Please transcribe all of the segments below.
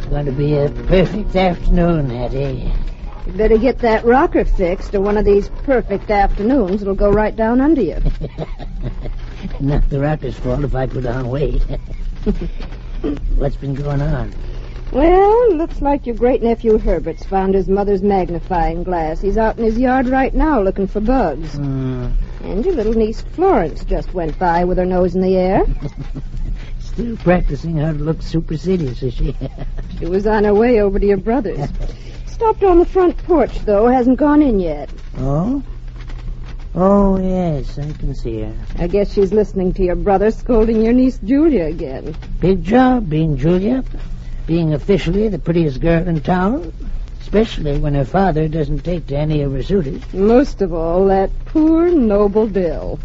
Going to be a perfect afternoon, Hattie. You better get that rocker fixed, or one of these perfect afternoons will go right down under you. Not the rocker's fault if I put on weight. What's been going on? Well, looks like your great-nephew Herbert's found his mother's magnifying glass. He's out in his yard right now looking for bugs. And your little niece Florence just went by with her nose in the air. Still practicing how to look supercilious, is she? She was on her way over to your brother's. Stopped on the front porch, though. Hasn't gone in yet. Oh? Oh, yes, I can see her. I guess she's listening to your brother scolding your niece Julia again. Big job being Julia. Being officially the prettiest girl in town. Especially when her father doesn't take to any of her suitors. Most of all, that poor Noble Dill.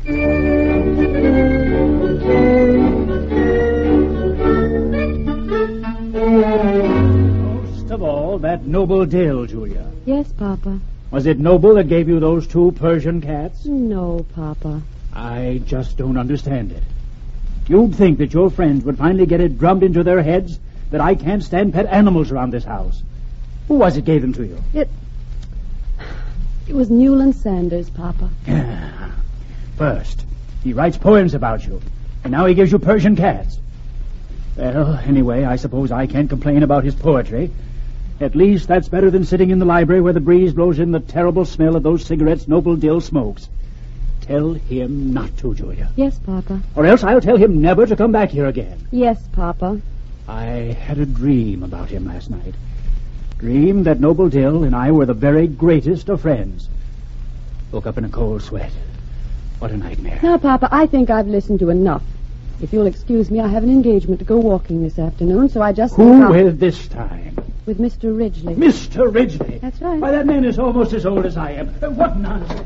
Most of all, that Noble Dill, Julia. Yes, Papa. Was it Noble that gave you those 2 Persian cats? No, Papa. I just don't understand it. You'd think that your friends would finally get it drummed into their heads that I can't stand pet animals around this house. Who was it gave them to you? It was Newland Sanders, Papa. First, he writes poems about you, and now he gives you Persian cats. Well, anyway, I suppose I can't complain about his poetry. At least that's better than sitting in the library where the breeze blows in the terrible smell of those cigarettes Noble Dill smokes. Tell him not to, Julia. Yes, Papa. Or else I'll tell him never to come back here again. Yes, Papa. I had a dream about him last night. Dreamed that Noble Dill and I were the very greatest of friends. Woke up in a cold sweat. What a nightmare. Now, Papa, I think I've listened to enough. If you'll excuse me, I have an engagement to go walking this afternoon, so I just... Who with this time? With Mr. Ridgely. Mr. Ridgely? That's right. Why, that man is almost as old as I am. What nonsense.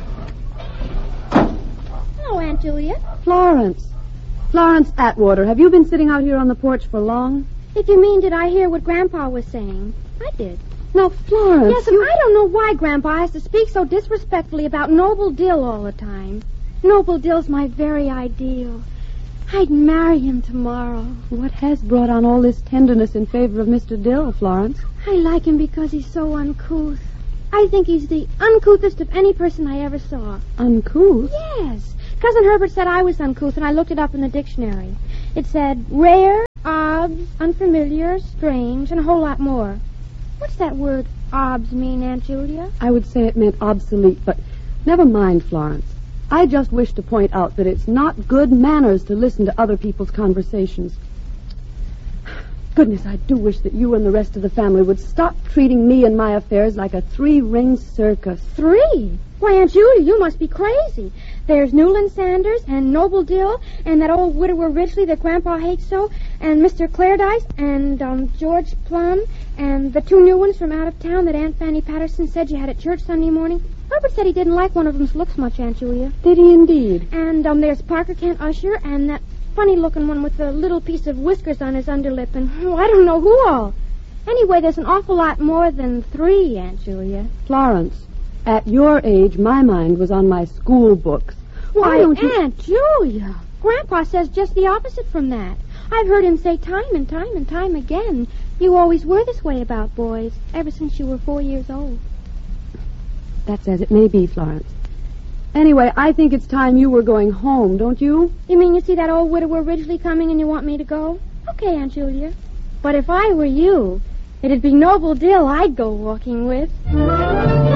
Hello, Aunt Julia. Florence Atwater, have you been sitting out here on the porch for long? If you mean, did I hear what Grandpa was saying? I did. Now, Florence... Yes, I don't know why Grandpa has to speak so disrespectfully about Noble Dill all the time. Noble Dill's my very ideal. I'd marry him tomorrow. What has brought on all this tenderness in favor of Mr. Dill, Florence? I like him because he's so uncouth. I think he's the uncouthest of any person I ever saw. Uncouth? Yes. Cousin Herbert said I was uncouth, and I looked it up in the dictionary. It said rare, obs, unfamiliar, strange, and a whole lot more. What's that word obs mean, Aunt Julia? I would say it meant obsolete, but never mind, Florence. I just wish to point out that it's not good manners to listen to other people's conversations. Goodness, I do wish that you and the rest of the family would stop treating me and my affairs like a 3-ring circus. 3? Why, Aunt Julia, you must be crazy. There's Newland Sanders and Noble Dill and that old widower Ridgely that Grandpa hates so, and Mr. Clairdyce and George Plum and the 2 new ones from out of town that Aunt Fanny Patterson said you had at church Sunday morning. Herbert said he didn't like one of them's looks much, Aunt Julia. Did he indeed? And there's Parker Kent Usher and that funny-looking one with the little piece of whiskers on his underlip and, I don't know who all. Anyway, there's an awful lot more than 3, Aunt Julia. Florence, at your age, my mind was on my school books. Why don't you... Aunt Julia, Grandpa says just the opposite from that. I've heard him say time and time and time again, you always were this way about boys, ever since you were 4 years old. That's as it may be, Florence. Anyway, I think it's time you were going home, don't you? You mean you see that old widower Ridgely coming and you want me to go? Okay, Aunt Julia. But if I were you, it'd be Noble Dill I'd go walking with.